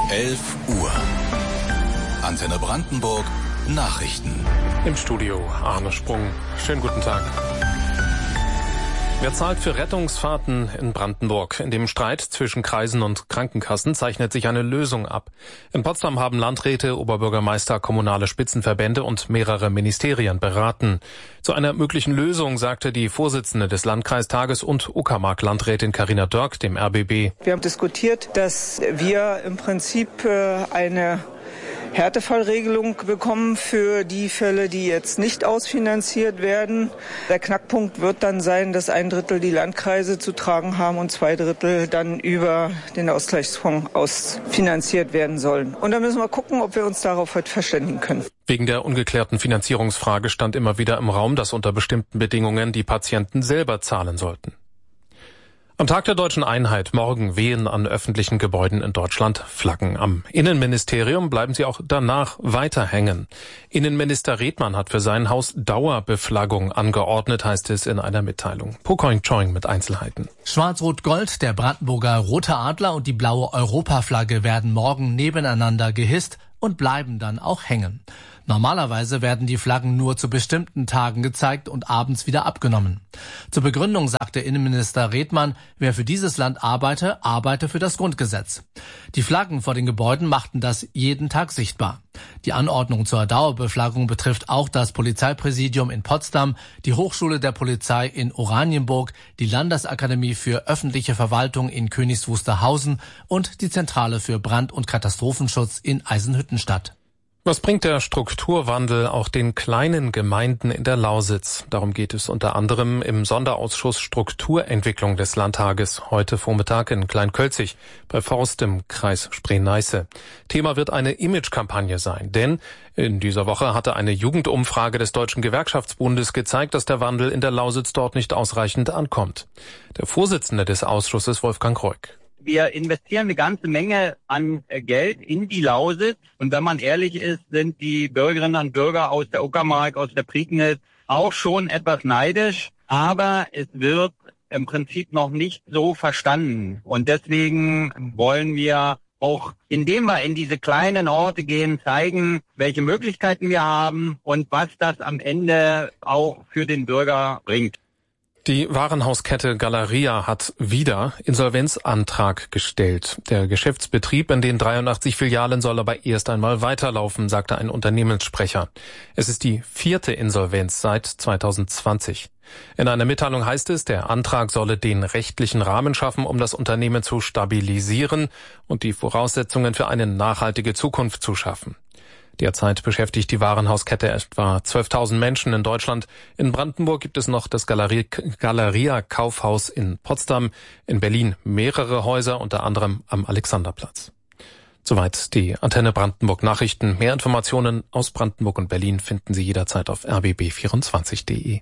11 Uhr. Antenne Brandenburg Nachrichten. Im Studio Arne Sprung. Schönen guten Tag. Wer zahlt für Rettungsfahrten in Brandenburg? In dem Streit zwischen Kreisen und Krankenkassen zeichnet sich eine Lösung ab. In Potsdam haben Landräte, Oberbürgermeister, kommunale Spitzenverbände und mehrere Ministerien beraten. Zu einer möglichen Lösung sagte die Vorsitzende des Landkreistages und Uckermark-Landrätin Carina Dörk dem RBB. Wir haben diskutiert, dass wir im Prinzip eine Härtefallregelung bekommen für die Fälle, die jetzt nicht ausfinanziert werden. Der Knackpunkt wird dann sein, dass 1/3 die Landkreise zu tragen haben und 2/3 dann über den Ausgleichsfonds ausfinanziert werden sollen. Und da müssen wir gucken, ob wir uns darauf heute verständigen können. Wegen der ungeklärten Finanzierungsfrage stand immer wieder im Raum, dass unter bestimmten Bedingungen die Patienten selber zahlen sollten. Am Tag der Deutschen Einheit morgen wehen an öffentlichen Gebäuden in Deutschland Flaggen. Am Innenministerium bleiben sie auch danach weiter hängen. Innenminister Redmann hat für sein Haus Dauerbeflaggung angeordnet, heißt es in einer Mitteilung. Po Koing Choing mit Einzelheiten. Schwarz-Rot-Gold, der Brandenburger Rote Adler und die blaue Europaflagge werden morgen nebeneinander gehisst und bleiben dann auch hängen. Normalerweise werden die Flaggen nur zu bestimmten Tagen gezeigt und abends wieder abgenommen. Zur Begründung sagte Innenminister Redmann, wer für dieses Land arbeite, arbeite für das Grundgesetz. Die Flaggen vor den Gebäuden machten das jeden Tag sichtbar. Die Anordnung zur Dauerbeflaggung betrifft auch das Polizeipräsidium in Potsdam, die Hochschule der Polizei in Oranienburg, die Landesakademie für öffentliche Verwaltung in Königs Wusterhausen und die Zentrale für Brand- und Katastrophenschutz in Eisenhüttenstadt. Was bringt der Strukturwandel auch den kleinen Gemeinden in der Lausitz? Darum geht es unter anderem im Sonderausschuss Strukturentwicklung des Landtages heute Vormittag in Kleinkölzig bei Forst im Kreis Spree-Neiße. Thema wird eine Imagekampagne sein, denn in dieser Woche hatte eine Jugendumfrage des Deutschen Gewerkschaftsbundes gezeigt, dass der Wandel in der Lausitz dort nicht ausreichend ankommt. Der Vorsitzende des Ausschusses, Wolfgang Reuk. Wir investieren eine ganze Menge an Geld in die Lausitz. Und wenn man ehrlich ist, sind die Bürgerinnen und Bürger aus der Uckermark, aus der Prignitz auch schon etwas neidisch. Aber es wird im Prinzip noch nicht so verstanden. Und deswegen wollen wir auch, indem wir in diese kleinen Orte gehen, zeigen, welche Möglichkeiten wir haben und was das am Ende auch für den Bürger bringt. Die Warenhauskette Galeria hat wieder Insolvenzantrag gestellt. Der Geschäftsbetrieb in den 83 Filialen soll aber erst einmal weiterlaufen, sagte ein Unternehmenssprecher. Es ist die 4. Insolvenz seit 2020. In einer Mitteilung heißt es, der Antrag solle den rechtlichen Rahmen schaffen, um das Unternehmen zu stabilisieren und die Voraussetzungen für eine nachhaltige Zukunft zu schaffen. Derzeit beschäftigt die Warenhauskette etwa 12.000 Menschen in Deutschland. In Brandenburg gibt es noch das Galeria Kaufhaus in Potsdam, in Berlin mehrere Häuser, unter anderem am Alexanderplatz. Soweit die Antenne Brandenburg Nachrichten. Mehr Informationen aus Brandenburg und Berlin finden Sie jederzeit auf rbb24.de.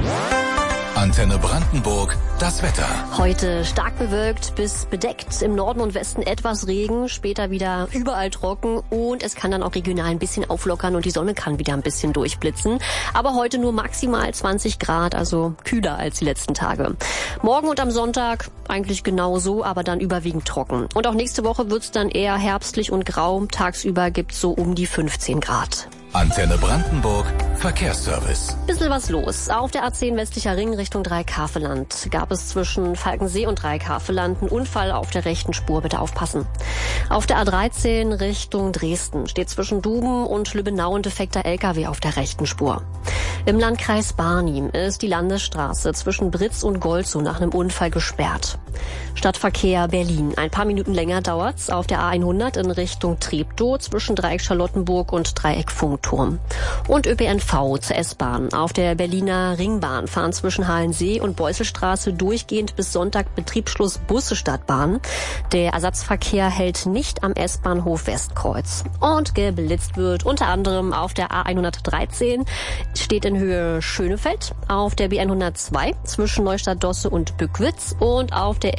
Antenne Brandenburg, das Wetter. Heute stark bewölkt bis bedeckt, im Norden und Westen etwas Regen, später wieder überall trocken und es kann dann auch regional ein bisschen auflockern und die Sonne kann wieder ein bisschen durchblitzen. Aber heute nur maximal 20 Grad, also kühler als die letzten Tage. Morgen und am Sonntag eigentlich genauso, aber dann überwiegend trocken. Und auch nächste Woche wird's dann eher herbstlich und grau. Tagsüber gibt's so um die 15 Grad. Antenne Brandenburg, Verkehrsservice. Bisschen was los. Auf der A10 westlicher Ring Richtung Dreieck-Havelland gab es zwischen Falkensee und Dreieck-Havelland einen Unfall auf der rechten Spur. Bitte aufpassen. Auf der A13 Richtung Dresden steht zwischen Duben und Lübbenau ein defekter LKW auf der rechten Spur. Im Landkreis Barnim ist die Landesstraße zwischen Britz und Golzow nach einem Unfall gesperrt. Stadtverkehr Berlin. Ein paar Minuten länger dauert's auf der A100 in Richtung Treptow zwischen Dreieck Charlottenburg und Dreieck Funkturm. Und ÖPNV zur S-Bahn. Auf der Berliner Ringbahn fahren zwischen Halensee und Beusselstraße durchgehend bis Sonntag Betriebsschluss Busse Stadtbahn. Der Ersatzverkehr hält nicht am S-Bahnhof Westkreuz. Und geblitzt wird unter anderem auf der A113 steht in Höhe Schönefeld, auf der B102 zwischen Neustadt-Dosse und Bückwitz und auf der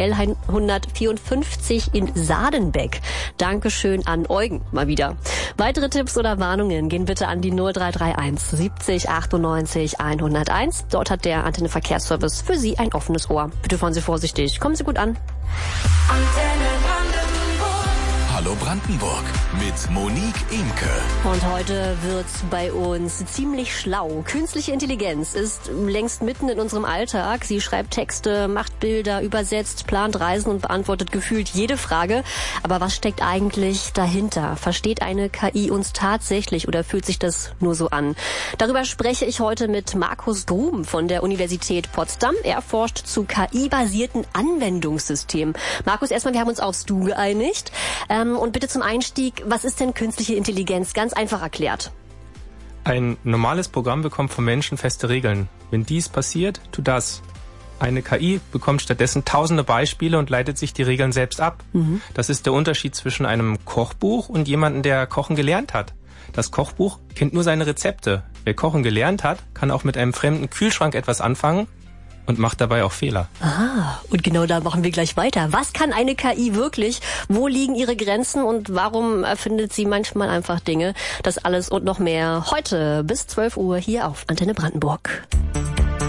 L154 in Sadenbeck. Dankeschön an Eugen mal wieder. Weitere Tipps oder Warnungen gehen bitte an die 0331 70 98 101. Dort hat der Antenne Verkehrsservice für Sie ein offenes Ohr. Bitte fahren Sie vorsichtig. Kommen Sie gut an. Hallo Brandenburg. Brandenburg mit Monique Imke. Und heute wird's bei uns ziemlich schlau. Künstliche Intelligenz ist längst mitten in unserem Alltag. Sie schreibt Texte, macht Bilder, übersetzt, plant Reisen und beantwortet gefühlt jede Frage. Aber was steckt eigentlich dahinter? Versteht eine KI uns tatsächlich oder fühlt sich das nur so an? Darüber spreche ich heute mit Markus Grum von der Universität Potsdam. Er forscht zu KI-basierten Anwendungssystemen. Markus, erstmal, wir haben uns aufs Du geeinigt. Und bitte zum Einstieg, was ist denn künstliche Intelligenz? Ganz einfach erklärt. Ein normales Programm bekommt vom Menschen feste Regeln. Wenn dies passiert, tu das. Eine KI bekommt stattdessen tausende Beispiele und leitet sich die Regeln selbst ab. Das ist der Unterschied zwischen einem Kochbuch und jemandem, der Kochen gelernt hat. Das Kochbuch kennt nur seine Rezepte. Wer Kochen gelernt hat, kann auch mit einem fremden Kühlschrank etwas anfangen und macht dabei auch Fehler. Ah, und genau da machen wir gleich weiter. Was kann eine KI wirklich? Wo liegen ihre Grenzen und warum erfindet sie manchmal einfach Dinge? Das alles und noch mehr heute bis 12 Uhr hier auf Antenne Brandenburg.